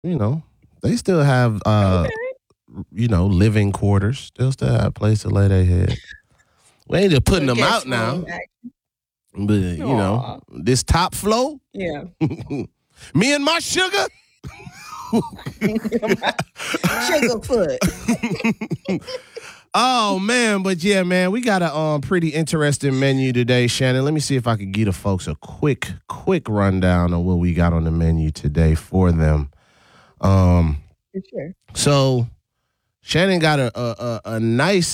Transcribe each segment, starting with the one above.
you know, they still have, Okay. living quarters. They'll still have a place to lay their head. We ain't just putting Little them guest out now. room. But, Aw. this top floor, Yeah. me and my sugar. Sugarfoot. Oh man, but yeah, man, we got a pretty interesting menu today, Shannon. Let me see if I could give the folks a quick rundown of what we got on the menu today for them. For sure. So Shannon got a nice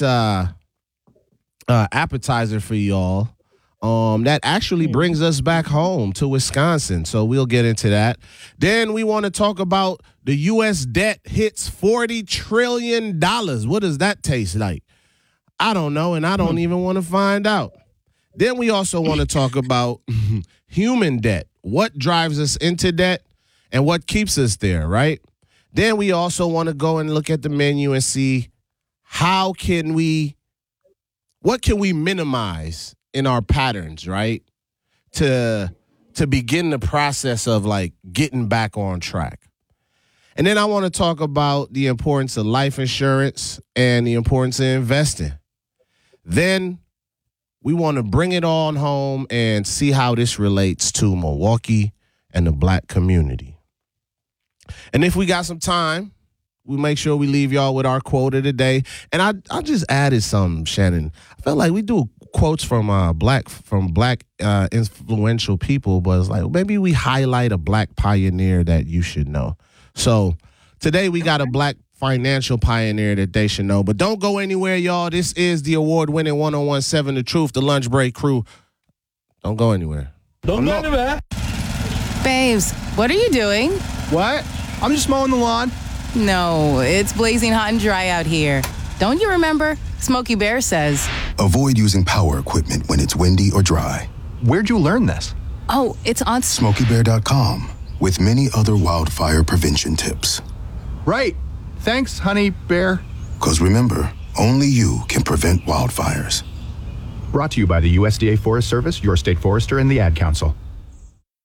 appetizer for y'all. That actually brings us back home to Wisconsin. So we'll get into that. Then we want to talk about the U.S. debt hits $40 trillion. What does that taste like? I don't know, and I don't even want to find out. Then we also want to talk about human debt. What drives us into debt and what keeps us there, right? Then we also want to go and look at the menu and see what can we minimize in our patterns, right? To begin the process of like getting back on track. And then I want to talk about the importance of life insurance and the importance of investing. Then we want to bring it on home and see how this relates to Milwaukee and the black community. And if we got some time, we make sure we leave y'all with our quote of the day. And I just added some, Shannon. I felt like we do quotes from black influential people, but it's like maybe we highlight a black pioneer that you should know. So today we got a black financial pioneer that they should know. But don't go anywhere, y'all. This is the award-winning 1017 The Truth, the Lunch Break crew. Don't go anywhere. Don't go anywhere. Babes, what are you doing? What? I'm just mowing the lawn. No, it's blazing hot and dry out here. Don't you remember? Smokey Bear says. Avoid using power equipment when it's windy or dry. Where'd you learn this? Oh, it's on... SmokeyBear.com with many other wildfire prevention tips. Right. Thanks, honey bear. Because remember, only you can prevent wildfires. Brought to you by the USDA Forest Service, your state forester, and the Ad Council.